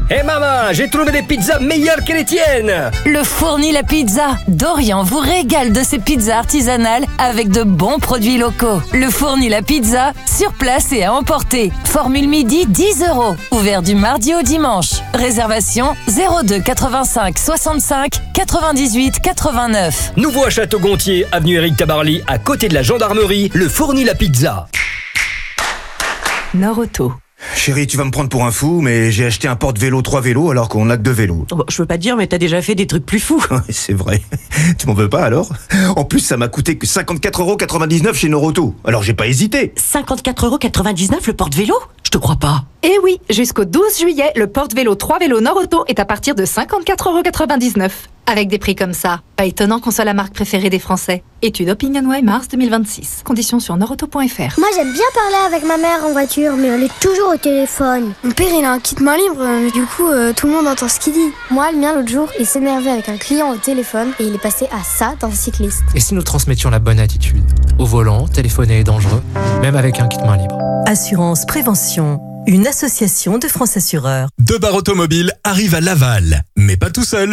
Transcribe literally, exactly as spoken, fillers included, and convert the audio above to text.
Eh maman, j'ai trouvé des pizzas meilleures que les tiennes. Le Fourni la pizza. Dorian vous régale de ses pizzas artisanales avec de bons produits locaux. Le Fourni la pizza, sur place et à emporter. Formule midi, dix euros. Ouvert du mardi au dimanche. Réservation zéro deux quatre-vingt-cinq soixante-cinq quatre-vingt-dix-huit quatre-vingt-neuf. Nouveau à Château-Gontier, avenue Éric Tabarly, à côté de la gendarmerie, le Fourni la pizza. Nord-Auto. Chérie, tu vas me prendre pour un fou, mais j'ai acheté un porte-vélo trois vélos alors qu'on n'a que deux vélos. Oh, je veux pas te dire, mais t'as déjà fait des trucs plus fous. C'est vrai. Tu m'en veux pas alors? En plus, ça m'a coûté que cinquante-quatre euros quatre-vingt-dix-neuf chez Nord-Auto. Alors j'ai pas hésité. cinquante-quatre euros quatre-vingt-dix-neuf le porte-vélo? Je te crois pas. Eh oui, jusqu'au douze juillet, le porte-vélo trois vélos Nord-Auto est à partir de cinquante-quatre euros quatre-vingt-dix-neuf. Avec des prix comme ça, pas étonnant qu'on soit la marque préférée des Français. Étude OpinionWay mars deux mille vingt-six. Conditions sur nordauto point f r. Moi j'aime bien parler avec ma mère en voiture, mais elle est toujours au téléphone. Mon père il a un kit main libre, mais du coup euh, tout le monde entend ce qu'il dit. Moi le mien l'autre jour, il s'énervait avec un client au téléphone et il est passé à ça dans un cycliste. Et si nous transmettions la bonne attitude? Au volant, téléphoner est dangereux, même avec un kit main libre. Assurance Prévention, une association de France Assureurs. Deux Bar Automobile arrive à Laval, mais pas tout seul.